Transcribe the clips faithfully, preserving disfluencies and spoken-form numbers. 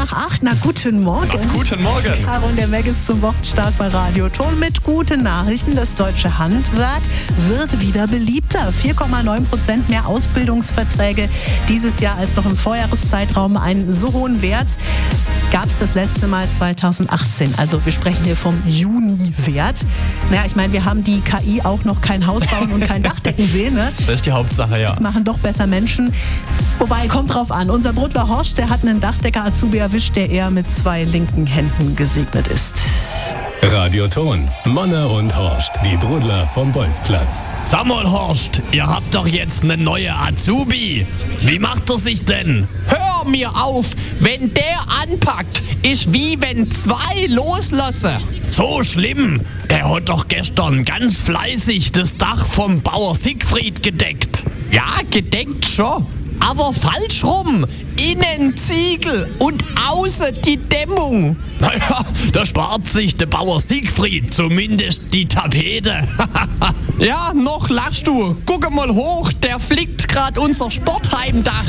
nach acht. Na, guten Morgen. Na, guten Morgen. Caro und der Meg ist zum Wochenstart bei Radio Ton mit guten Nachrichten. Das deutsche Handwerk wird wieder beliebter. vier Komma neun Prozent mehr Ausbildungsverträge dieses Jahr als noch im Vorjahreszeitraum. Einen so hohen Wert gab es das letzte Mal zweitausendachtzehn. Also wir sprechen hier vom Juni-Wert. Naja, ich meine, wir haben die K I auch noch kein Haus bauen und kein Dachdecken sehen. Ne? Das ist die Hauptsache, ja. Das machen doch besser Menschen. Wobei, kommt drauf an. Unser Brudler Horst, der hat einen Dachdecker-Azubi erwischt, der eher mit zwei linken Händen gesegnet ist. Radio Ton, Manne und Horst, die Brudler vom Bolzplatz. Sag mal, Horst, ihr habt doch jetzt eine neue Azubi. Wie macht er sich denn? Hör mir auf, wenn der anpackt, ist wie wenn zwei loslassen. So schlimm? Der hat doch gestern ganz fleißig das Dach vom Bauer Siegfried gedeckt. Ja, gedeckt schon. Aber falsch rum. Innen Ziegel und außen die Dämmung. Naja, da spart sich der Bauer Siegfried zumindest die Tapete. Ja, noch lachst du. Guck mal hoch, der flickt grad unser Sportheimdach.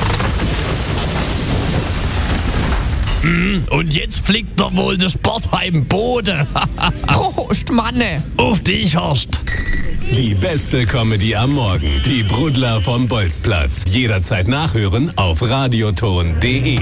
Und jetzt flickt er wohl das Sportheimboden. Prost, Manne. Auf dich, Horst. Die beste Comedy am Morgen. Die Brudler vom Bolzplatz. Jederzeit nachhören auf radioton punkt de.